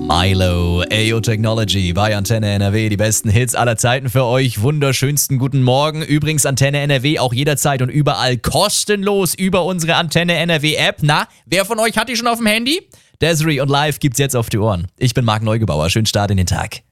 Milo, AO Technology bei Antenne NRW. Die besten Hits aller Zeiten für euch. Wunderschönsten guten Morgen. Übrigens Antenne NRW auch jederzeit und überall kostenlos über unsere Antenne NRW App. Na, wer von euch hat die schon auf dem Handy? Desiree und Live gibt's jetzt auf die Ohren. Ich bin Marc Neugebauer. Schönen Start in den Tag.